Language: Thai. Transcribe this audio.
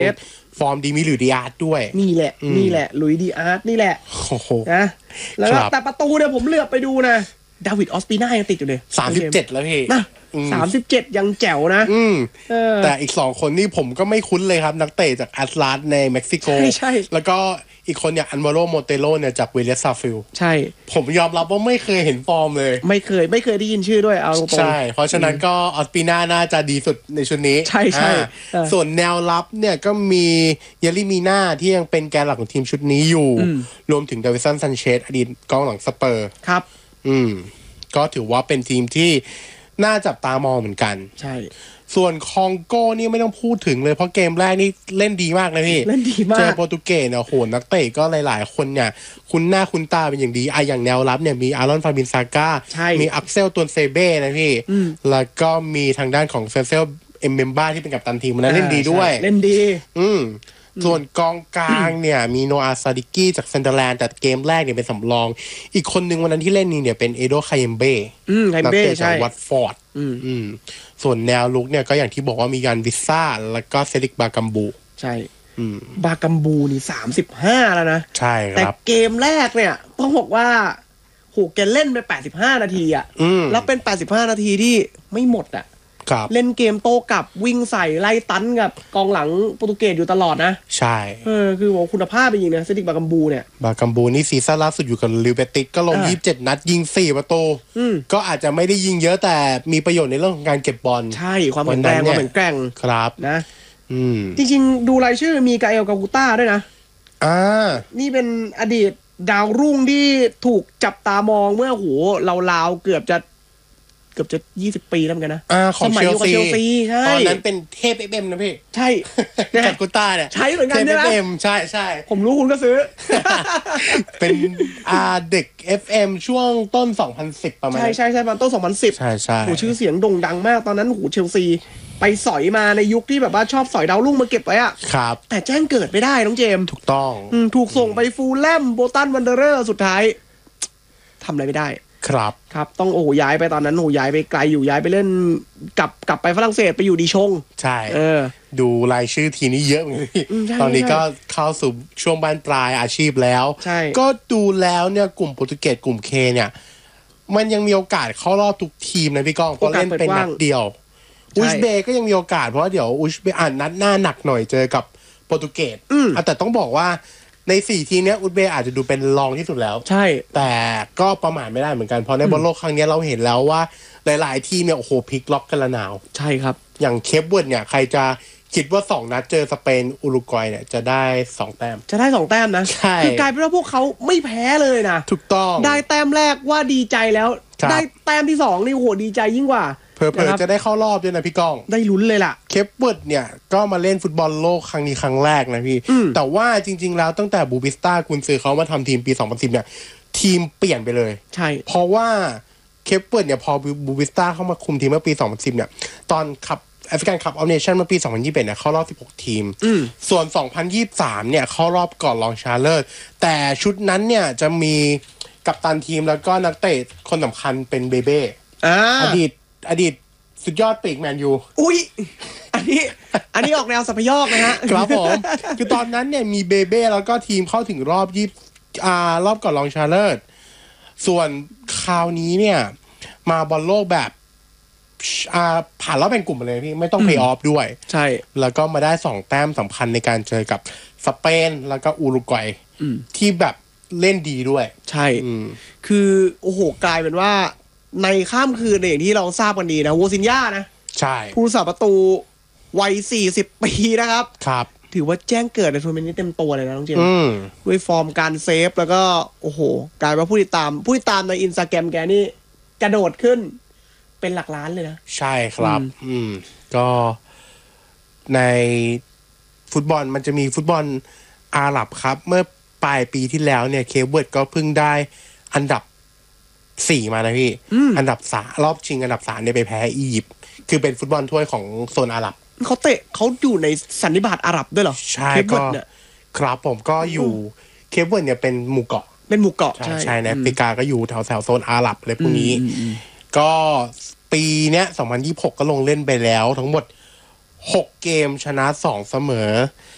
ฟอร์มดีมีหลุยส์ดิอาร์ตด้วยนี่แหละหลุยส์ดิอาร์ตนี่แหละโอ้โหนะแล้วแต่ประตูเนี่ยผมเลือกไปดูนะดาวิดออสปีน่ายังติดอยู่เลย 37แล้วพี่นะ37ยังแจ๋วนะแต่อีก2คนนี่ผมก็ไม่คุ้นเลยครับนักเตะจากแอตลาสในเม็กซิโกใช่แล้วก็อีกคนเนี่ยอันวาโรโมเตโลเนี่ยจากเวเลสซาฟิลใช่ผมยอมรับว่าไม่เคยเห็นฟอร์มเลยไม่เคยได้ยินชื่อด้วยเอาตรงใช่เพราะฉะนั้นก็ออสปีน่าน่าจะดีสุดในชุดนี้ใช่ส่วนแนวรับเนี่ยก็มีเยลิมีน่าที่ยังเป็นแกนหลักของทีมชุดนี้อยู่รวมถึงเดวิสันซันเชสอดีตกองหลังสเปอร์ครับก็ถือว่าเป็นทีมที่น่าจับตามองเหมือนกันใช่ส่วนคองโก้นี่ไม่ต้องพูดถึงเลยเพราะเกมแรกนี่เล่นดีมากเลยพี่เล่นดีมากเจอโปรตุเกสเนี่ยโหนักเตะก็หลายๆคนเนี่ยคุ้นหน้าคุ้นตาเป็นอย่างดีอย่างแนวรับเนี่ยมีอารอนฟาบินซาก้ามีอักเซลตวนเซเบ้นะพี่แล้วก็มีทางด้านของเซนเซลเอมเบมบ้าที่เป็นกัปตันทีมนั้นเล่นดีด้วยเล่นดีส่วนกองกลางเนี่ยมีโนอาซาดิกี้จากเซนเดอร์แลนด์แต่เกมแรกเนี่ยเป็นสำรองอีกคนนึงวันนั้นที่เล่นนี่เนี่ยเป็นเอโดคาเยมเบ้นักเตะจากวัตฟอร์ดส่วนแนวลุกเนี่ยก็อย่างที่บอกว่ามียันวิซ่าแล้วก็เซริกบากัมบูใช่บากัมบูนี่35แล้วนะใช่ครับแต่เกมแรกเนี่ยต้องบอกว่าโหแกเล่นไป85นาทีอ่ะแล้วเป็น85นาทีที่ไม่หมดอ่ะเล่นเกมโต้กลับวิ่งใส่ไล่ตันกับกองหลังโปรตุเกสอยู่ตลอดนะใช่คือว่าคุณภาพเป็นอย่างนี้นะเซริกบากัมบูเนี่ยบากัมบูนี่ซีซั่นล่าสุดอยู่กับลิวเบติสก็ลง27นัดยิง4ประตูก็อาจจะไม่ได้ยิงเยอะแต่มีประโยชน์ในเรื่องของการเก็บบอลใช่ความแข็งแรงความแข็งแกร่งครับนะจริงๆดูรายชื่อมีกาเอลกากูต้าด้วยนะนี่เป็นอดีตดาวรุ่งที่ถูกจับตามองเมื่อโหราวๆเกือบจะ20 ปีแล้วเหมือนกันนะของเชลซีใช่ตอนนั้นเป็นเทพ FM นะพี่ใช่กากูต้าเนี่ยใช่เหมือนกันใช่ไหม FM ใช่ผมรู้คุณก็ซื้อเป็นเด็ก FM ช่วงต้น2010ประมาณใช่ประมาณต้น2010 ใช่โหชื่อเสียงโด่งดังมากตอนนั้นโหเชลซีไปสอยมาในยุคที่แบบว่าชอบสอยดาวรุ่งมาเก็บไว้อะครับแต่แจ้งเกิดไม่ได้น้องเจมส์ถูกต้องถูกส่งไปฟูลแลมโบตันวันเดอร์สุดท้ายทำอะไรไม่ได้ครับต้องย้ายไปตอนนั้นย้ายไปไกลอยู่ย้ายไปเล่นกลับไปฝรั่งเศสไปอยู่ดีชงใช่ดูรายชื่อทีนี้เยอะเหมือนกันตอนนี้ก็เข้าสู่ช่วงบ้านปลายอาชีพแล้วก็ดูแล้วเนี่ยกลุ่มโปรตุเกสกลุ่มเคเนี่ยมันยังมีโอกาสเข้ารอบทุกทีมนะพี่ก้องเพราะเล่นเป็นนัดเดียวอุซเบย์ก็ยังมีโอกาสเพราะเดี๋ยวอุซเบย์นัดหน้าหนักหน่อยเจอกับโปรตุเกสแต่ต้องบอกว่าใน4ทีมนี้อุซเบย์อาจจะดูเป็นรองที่สุดแล้วใช่แต่ก็ประมาทไม่ได้เหมือนกันเพราะในบอลโลกครั้งนี้เราเห็นแล้วว่าหลายๆทีมเนี่ยโอ้โหพลิกล็อกกันละนาวใช่ครับอย่างเคปเวิร์ดเนี่ยใครจะคิดว่า2นัดเจอสเปนอุรุกวัยเนี่ยจะได้2แต้มนะคือกลายเป็นว่าพวกเขาไม่แพ้เลยนะถูกต้องได้แต้มแรกว่าดีใจแล้วได้แต้มที่2นี่โอ้โหดีใจยิ่งกว่าเผลอๆจะได้เข้ารอบด้วยนะพี่ก้องได้ลุ้นเลยล่ะเคปเวิร์ดเนี่ยก็มาเล่นฟุตบอลโลกครั้งนี้ครั้งแรกนะพี่แต่ว่าจริงๆแล้วตั้งแต่บูบิสต้ากุนซือเขามาทำทีมปี2010เนี่ยทีมเปลี่ยนไปเลยใช่เพราะว่าเคปเวิร์ดเนี่ยพอบูบิสต้าเข้ามาคุมทีมเมื่อปี2010เนี่ยตอนคัพแอฟริกันคัพออฟเนชั่นเมื่อปี2021เนี่ยเข้ารอบ16ทีมส่วน2023เนี่ยเข้ารอบก่อนรองชาเลอร์แต่ชุดนั้นเนี่ยจะมีกัปตันทีมแล้วก็นักเตะคนสำคัญเป็นเบเบ้อดีตสุดยอดปีกแมนยูอุ้ยอันนี้ออกแนวสัพยอกนะฮะครับผมคือตอนนั้นเนี่ยมีเบเบ้แล้วก็ทีมเข้าถึงรอบรอบก่อนรองชาเลอร์ส่วนคราวนี้เนี่ยมาบอลโลกแบบผ่านรอบแบ่งกลุ่มมาเลยพี่ไม่ต้องเพลย์ออฟด้วยใช่แล้วก็มาได้2แต้มสำคัญในการเจอกับสเปนแล้วก็อุรุกวัยที่แบบเล่นดีด้วยใช่คือโอ้โหกลายเป็นว่าในข้ามคืนอย่างที่เราทราบกันดีนะโวซินญ่านะใช่ผู้รักษาประตูวัย40 ปีนะครับครับถือว่าแจ้งเกิดในทัวร์นาเมนต์นี้เต็มตัวเลยนะน้องเจมด้วยฟอร์มการเซฟแล้วก็โอ้โหกลายเป็นผู้ติดตามใน Instagram แกนี่กระโดดขึ้นเป็นหลักล้านเลยนะใช่ครับก็ในฟุตบอลมันจะมีฟุตบอลอาหรับครับเมื่อปลายปีที่แล้วเนี่ยเคเบิร์ดก็เพิ่งได้อันดับ4มานะพี่อันดับ3รอบชิงอันดับ3เนี่ยไปแพ้อียิปต์คือเป็นฟุตบอลถ้วยของโซนอาหรับเขาอยู่ในสันนิบาตอาหรับด้วยเหรอใช่ก็ครับผมก็อยู่เคเบิร์ดเนี่ยเป็นหมู่เกาะใช่ในแอฟริกาก็อยู่แถวโซนอาหรับอะไรพวกนี้ก็ปีเนี้ย2026ก็ลงเล่นไปแล้วทั้งหมด6เกมชนะ2เสมอ